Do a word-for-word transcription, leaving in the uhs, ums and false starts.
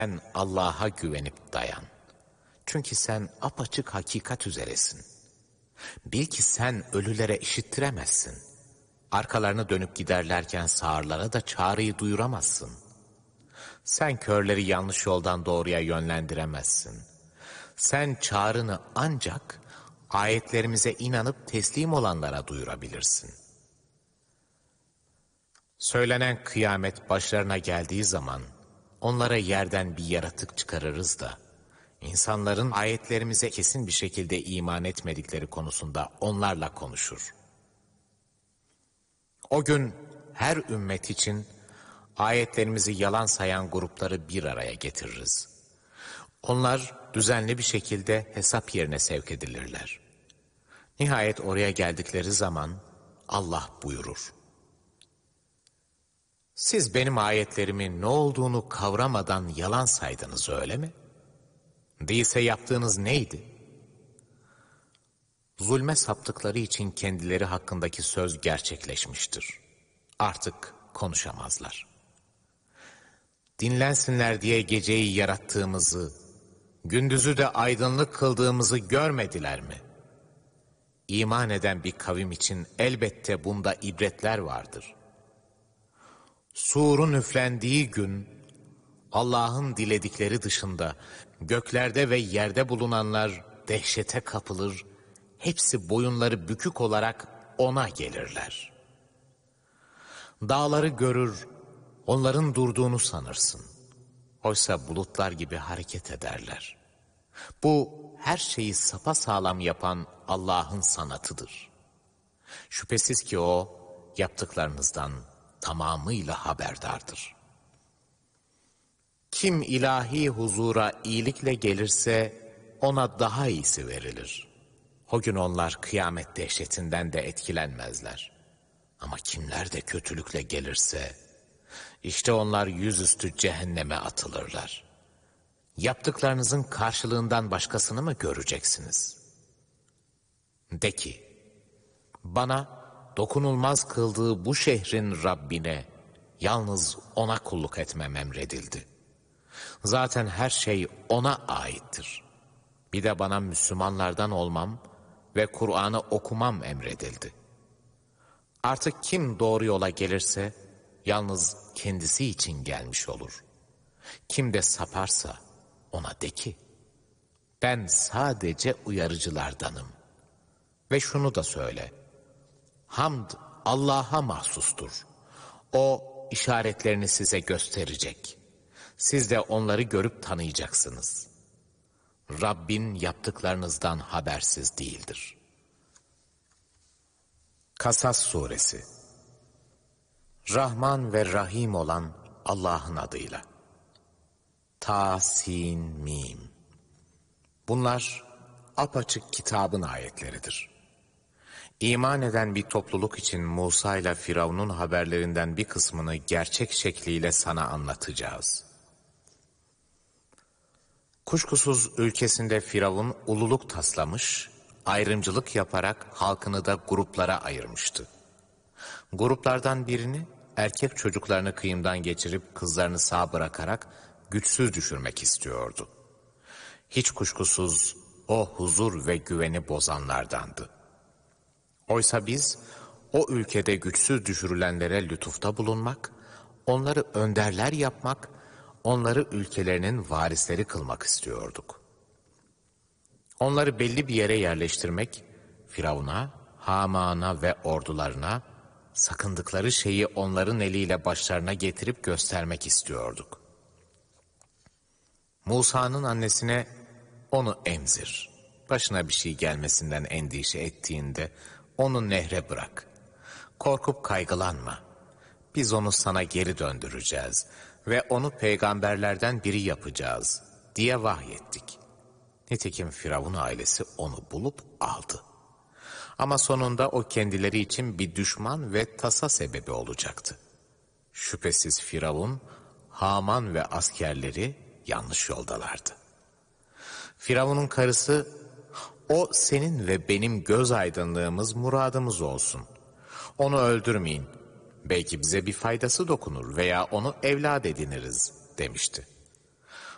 Sen Allah'a güvenip dayan. Çünkü sen apaçık hakikat üzeresin. Bil ki sen ölülere işittiremezsin. Arkalarını dönüp giderlerken sağırlara da çağrıyı duyuramazsın. Sen körleri yanlış yoldan doğruya yönlendiremezsin. Sen çağrını ancak ayetlerimize inanıp teslim olanlara duyurabilirsin. Söylenen kıyamet başlarına geldiği zaman onlara yerden bir yaratık çıkarırız da insanların ayetlerimize kesin bir şekilde iman etmedikleri konusunda onlarla konuşur. O gün her ümmet için ayetlerimizi yalan sayan grupları bir araya getiririz. Onlar düzenli bir şekilde hesap yerine sevk edilirler. Nihayet oraya geldikleri zaman Allah buyurur: Siz benim ayetlerimin ne olduğunu kavramadan yalan saydınız, öyle mi? Değilse yaptığınız neydi? Zulme saptıkları için kendileri hakkındaki söz gerçekleşmiştir. Artık konuşamazlar. Dinlensinler diye geceyi yarattığımızı, gündüzü de aydınlık kıldığımızı görmediler mi? İman eden bir kavim için elbette bunda ibretler vardır. Surun üflendiği gün, Allah'ın diledikleri dışında göklerde ve yerde bulunanlar dehşete kapılır, hepsi boyunları bükük olarak ona gelirler. Dağları görür, onların durduğunu sanırsın. Oysa bulutlar gibi hareket ederler. Bu her şeyi sapasağlam yapan Allah'ın sanatıdır. Şüphesiz ki O yaptıklarınızdan tamamıyla haberdardır. Kim ilahi huzura iyilikle gelirse ona daha iyisi verilir. O gün onlar kıyamet dehşetinden de etkilenmezler. Ama kimler de kötülükle gelirse işte onlar yüzüstü cehenneme atılırlar. Yaptıklarınızın karşılığından başkasını mı göreceksiniz? De ki, bana dokunulmaz kıldığı bu şehrin Rabbine yalnız ona kulluk etmem emredildi. Zaten her şey ona aittir. Bir de bana Müslümanlardan olmam ve Kur'an'ı okumam emredildi. Artık kim doğru yola gelirse yalnız kendisi için gelmiş olur. Kim de saparsa ona de ki, ben sadece uyarıcılardanım. Ve şunu da söyle, hamd Allah'a mahsustur. O işaretlerini size gösterecek. Siz de onları görüp tanıyacaksınız. Rabbin yaptıklarınızdan habersiz değildir. Kasas Suresi. Rahman ve Rahim olan Allah'ın adıyla. Ta, sin, mim. Bunlar apaçık kitabın ayetleridir. İman eden bir topluluk için Musa ile Firavun'un haberlerinden bir kısmını gerçek şekliyle sana anlatacağız. Kuşkusuz ülkesinde Firavun ululuk taslamış, ayrımcılık yaparak halkını da gruplara ayırmıştı. Gruplardan birini erkek çocuklarını kıyımdan geçirip kızlarını sağ bırakarak güçsüz düşürmek istiyordu. Hiç kuşkusuz o huzur ve güveni bozanlardandı. Oysa biz o ülkede güçsüz düşürülenlere lütufta bulunmak, onları önderler yapmak, onları ülkelerinin varisleri kılmak istiyorduk. Onları belli bir yere yerleştirmek, Firavun'a, Haman'a ve ordularına sakındıkları şeyi onların eliyle başlarına getirip göstermek istiyorduk. Musa'nın annesine onu emzir, başına bir şey gelmesinden endişe ettiğinde onu nehre bırak. Korkup kaygılanma. Biz onu sana geri döndüreceğiz ve onu peygamberlerden biri yapacağız diye vahyettik. Nitekim Firavun ailesi onu bulup aldı. Ama sonunda o kendileri için bir düşman ve tasa sebebi olacaktı. Şüphesiz Firavun, Haman ve askerleri yanlış yoldalardı. Firavun'un karısı, o senin ve benim göz aydınlığımız, muradımız olsun. Onu öldürmeyin. Belki bize bir faydası dokunur veya onu evlat ediniriz demişti.